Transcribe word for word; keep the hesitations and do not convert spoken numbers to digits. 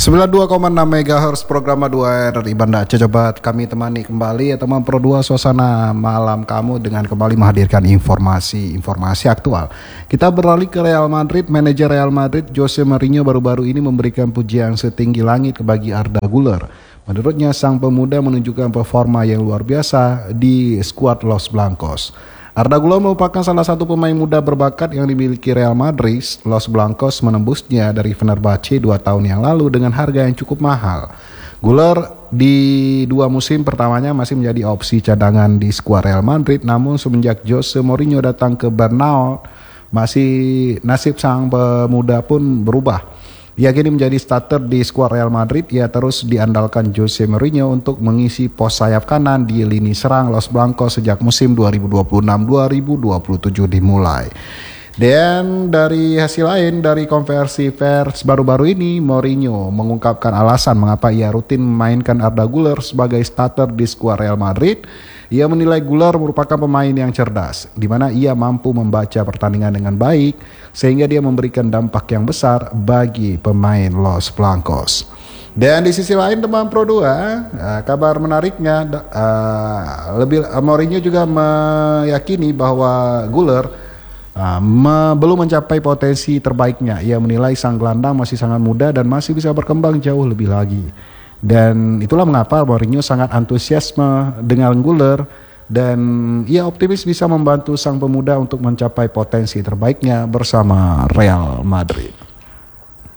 sembilan puluh dua koma enam megahertz program dua R I Banda Aceh. Coba kami temani kembali ya teman Pro dua suasana malam kamu dengan kembali menghadirkan informasi-informasi aktual. Kita beralih ke Real Madrid. Manajer Real Madrid Jose Mourinho baru-baru ini memberikan pujian setinggi langit bagi Arda Güler. Menurutnya sang pemuda menunjukkan performa yang luar biasa di skuad Los Blancos. Arda Güler merupakan salah satu pemain muda berbakat yang dimiliki Real Madrid. Los Blancos menembusnya dari Fenerbahce dua tahun yang lalu dengan harga yang cukup mahal. Güler di dua musim pertamanya masih menjadi opsi cadangan di skuad Real Madrid, namun semenjak Jose Mourinho datang ke Bernabeu, masih nasib sang pemuda pun berubah. Ia kini menjadi starter di skuad Real Madrid. Ia terus diandalkan Jose Mourinho untuk mengisi pos sayap kanan di lini serang Los Blancos sejak musim dua ribu dua puluh enam dua ribu dua puluh tujuh dimulai. Dan dari hasil lain dari konversi pers baru-baru ini, Mourinho mengungkapkan alasan mengapa ia rutin memainkan Arda Güler sebagai starter di skuad Real Madrid. Ia menilai Güler merupakan pemain yang cerdas, di mana ia mampu membaca pertandingan dengan baik, sehingga dia memberikan dampak yang besar bagi pemain Los Blancos. Dan di sisi lain teman Pro dua, uh, kabar menariknya, uh, lebih uh, Mourinho juga meyakini bahwa Güler uh, me, belum mencapai potensi terbaiknya. Ia menilai sang gelandang masih sangat muda dan masih bisa berkembang jauh lebih lagi. Dan itulah mengapa Mourinho sangat antusiasme dengan Güler dan ia optimis bisa membantu sang pemuda untuk mencapai potensi terbaiknya bersama Real Madrid.